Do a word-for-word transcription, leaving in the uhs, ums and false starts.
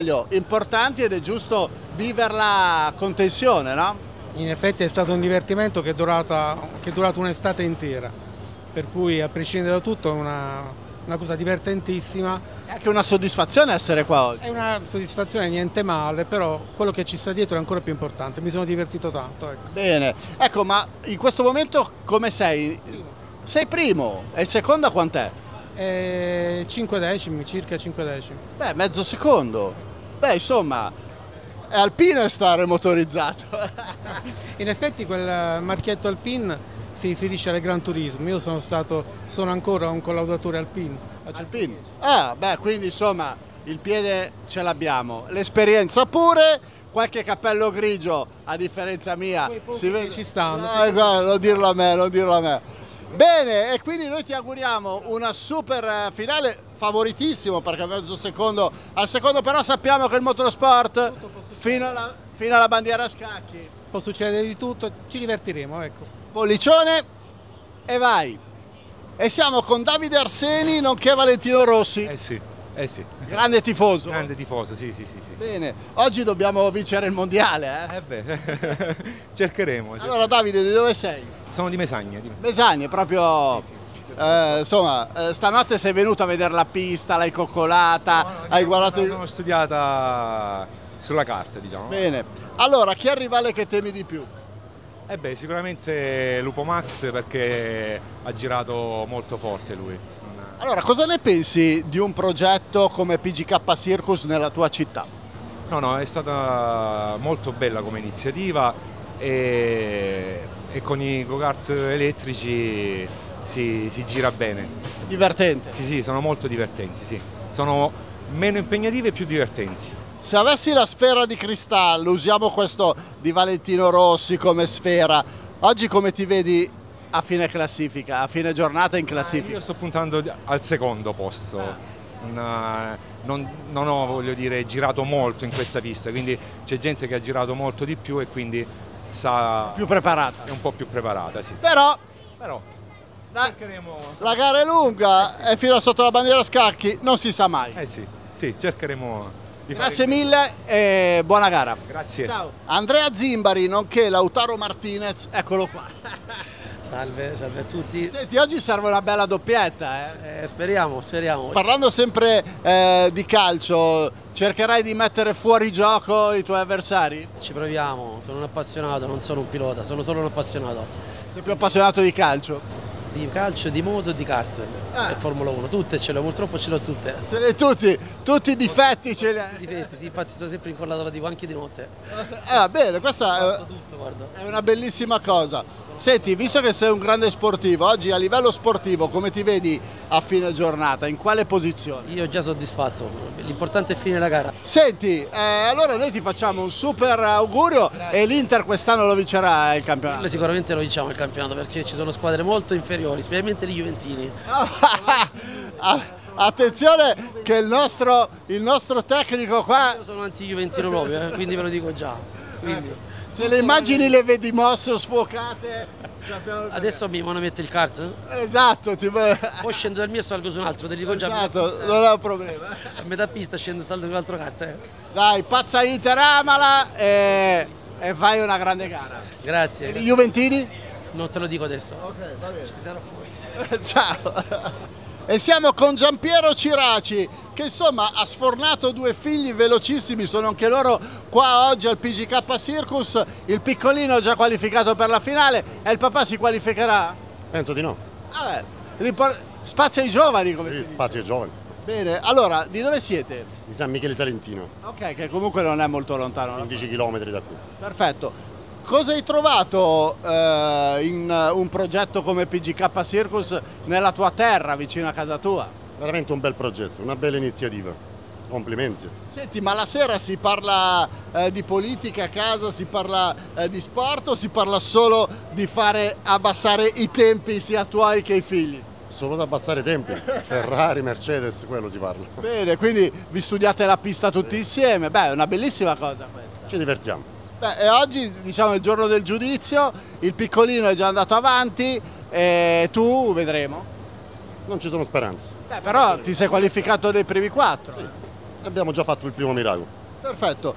Importanti ed è giusto viverla con tensione, no? In effetti è stato un divertimento che è, durata, che è durato un'estate intera, per cui a prescindere da tutto è una, una cosa divertentissima. È anche una soddisfazione essere qua oggi. È una soddisfazione, niente male, però quello che ci sta dietro è ancora più importante, mi sono divertito tanto. Ecco. Bene, ecco, ma in questo momento come sei? Sei primo, e il secondo a quant'è? E cinque decimi, circa cinque decimi. Beh, mezzo secondo. Beh, insomma, è alpino e stare motorizzato. In effetti quel marchietto Alpine si riferisce al Gran Turismo. Io sono stato, sono ancora un collaudatore Alpine. Alpine? Ah, beh, quindi insomma il piede ce l'abbiamo, l'esperienza pure, qualche cappello grigio a differenza mia. Si vede? Ci stanno. No, guarda, non dirlo a me, non dirlo a me. Bene, e quindi noi ti auguriamo una super finale, favoritissimo perché mezzo secondo al secondo, però sappiamo che il motorsport fino alla, fino alla bandiera a scacchi. Può succedere di tutto, ci divertiremo, ecco. Pollicione e vai. E siamo con Davide Arseni, nonché Valentino Rossi. Eh sì, eh sì. Grande tifoso. Grande tifoso, sì, sì, sì, sì. Bene, oggi dobbiamo vincere il mondiale, eh? Eh beh, cercheremo. Allora Davide, di dove sei? Sono di Mesagna. Di... Mesagna, proprio... Eh, insomma, eh, stanotte sei venuto a vedere la pista, l'hai coccolata, no, no, hai guardato... L'ho studiata sulla carta, diciamo. Bene, allora chi è il rivale che temi di più? Eh beh, sicuramente Lupo Max perché ha girato molto forte lui. Allora, cosa ne pensi di un progetto come P G K Circus nella tua città? No, no, è stata molto bella come iniziativa e, e con i go-kart elettrici si, si gira bene. Divertente? Sì, sì, sono molto divertenti, sì. Sono meno impegnative e più divertenti. Se avessi la sfera di cristallo, usiamo questo di Valentino Rossi come sfera, oggi come ti vedi a fine classifica, a fine giornata in classifica? Io sto puntando al secondo posto, non, non, non ho, voglio dire, girato molto in questa pista, quindi c'è gente che ha girato molto di più e quindi sa, più preparata. È un po' più preparata, sì. Però, Però la, la gara è lunga e fino a sotto la bandiera a scacchi non si sa mai. Eh sì, sì, cercheremo. Grazie mille e buona gara. Grazie. Ciao. Andrea Zimbari, nonché Lautaro Martinez, eccolo qua. Salve, salve a tutti. Senti, oggi serve una bella doppietta, eh? Eh, speriamo, speriamo. Parlando sempre eh, di calcio, cercherai di mettere fuori gioco i tuoi avversari? Ci proviamo, sono un appassionato, non sono un pilota, sono solo un appassionato. Sei più appassionato di calcio? Di calcio, di moto e di kart. Ah. E Formula uno, tutte ce le ho, purtroppo ce le ho tutte. Ce li hai tutti, tutti i difetti ce li hai. I difetti, sì, infatti sono sempre incollato alla T V anche di notte. Eh, bene, questa è, tutto, guarda. è una bellissima cosa. Senti, visto che sei un grande sportivo, oggi a livello sportivo come ti vedi a fine giornata? In quale posizione? Io già soddisfatto, l'importante è finire la gara. Senti, eh, allora noi ti facciamo un super augurio. Grazie. E l'Inter quest'anno lo vincerà il campionato? Noi sicuramente lo vinciamo il campionato perché ci sono squadre molto inferiori, specialmente gli Juventini. Attenzione che il nostro, il nostro tecnico qua... Io sono anti-Juventino proprio, eh, quindi ve lo dico già. Quindi... Se le immagini le vedi mosse o sfocate... Adesso mi vanno a mettere il kart? Esatto. Ti... Poi scendo dal mio e salgo su un altro, te dico già. Esatto, non è un problema. A metà pista scendo e salgo su un altro kart. Eh. Dai, pazza Inter, amala e... e fai una grande gara. Grazie. E gli Juventini? Non te lo dico adesso. Ok, va bene. Ci sarò poi. Ciao. E siamo con Giampiero Ciraci che insomma ha sfornato due figli velocissimi, sono anche loro qua oggi al P G K Circus. Il piccolino è già qualificato per la finale e il papà si qualificherà? Penso di no. Vabbè, spazio ai giovani come sì, si dice. Spazio ai giovani. Bene, allora di dove siete? Di San Michele Salentino. Ok, che comunque non è molto lontano. quindici chilometri da qui. Perfetto. Cosa hai trovato eh, in un progetto come P G K Circus nella tua terra, vicino a casa tua? Veramente un bel progetto, una bella iniziativa. Complimenti. Senti, ma la sera si parla eh, di politica a casa, si parla eh, di sport o si parla solo di fare abbassare i tempi sia tuoi che ai figli? Solo da abbassare i tempi. Ferrari, Mercedes, quello si parla. Bene, quindi vi studiate la pista tutti insieme? Beh, è una bellissima cosa questa. Ci divertiamo. Beh, e oggi diciamo è il giorno del giudizio, il piccolino è già andato avanti e tu vedremo. Non ci sono speranze. Beh, però ti sei qualificato nei primi quattro. Sì. abbiamo già fatto il primo miracolo. Perfetto.